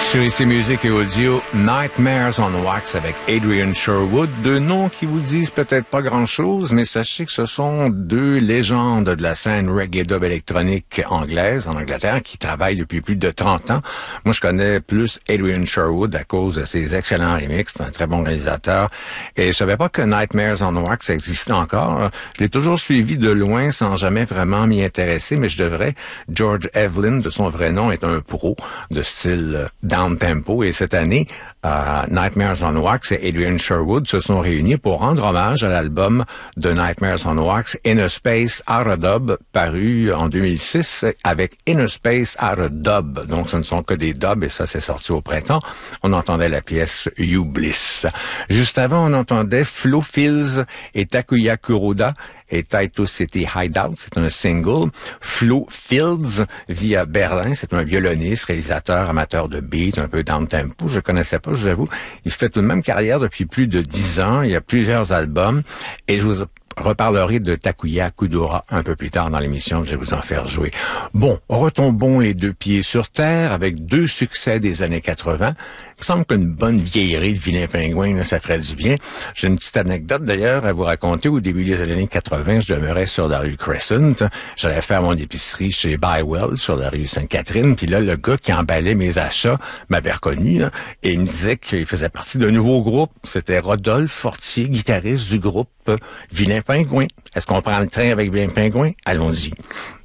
Sur ici Musique et Audio, Nightmares on Wax avec Adrian Sherwood, deux noms qui vous disent peut-être pas grand-chose, mais sachez que ce sont deux légendes de la scène reggae dub électronique anglaise, en Angleterre, qui travaillent depuis plus de 30 ans. Moi, je connais plus Adrian Sherwood à cause de ses excellents remixes, c'est un très bon réalisateur, et je savais pas que Nightmares on Wax existait encore. Je l'ai toujours suivi de loin sans jamais vraiment m'y intéresser, mais je devrais. George Evelyn, de son vrai nom, est un pro de style down-tempo, et cette année, Nightmares on Wax et Adrian Sherwood se sont réunis pour rendre hommage à l'album de Nightmares on Wax, Inner Space Out of Dub, paru en 2006 avec Inner Space Out of Dub. Donc, ce ne sont que des dubs, et ça, c'est sorti au printemps. On entendait la pièce You Bliss. Juste avant, on entendait Flo Fils et Takuya Kuroda et Taito City Hideout, c'est un single. Flo Fields vit à Berlin, c'est un violoniste, réalisateur, amateur de beat, un peu down-tempo. Je connaissais pas, je vous avoue. Il fait une même carrière depuis plus de 10 ans. Il y a plusieurs albums. Et je vous reparlerai de Takuya Kudora un peu plus tard dans l'émission. Je vais vous en faire jouer. Bon, retombons les deux pieds sur terre avec deux succès des années 80. Il me semble qu'une bonne vieillerie de Vilain Pingouin, là, ça ferait du bien. J'ai une petite anecdote d'ailleurs à vous raconter. Au début des années 80, je demeurais sur la rue Crescent. J'allais faire mon épicerie chez Bywell sur la rue Sainte-Catherine. Puis là, le gars qui emballait mes achats m'avait reconnu, là, et il me disait qu'il faisait partie d'un nouveau groupe. C'était Rodolphe Fortier, guitariste du groupe Vilain Pingouin. Est-ce qu'on prend le train avec Vilain Pingouin? Allons-y.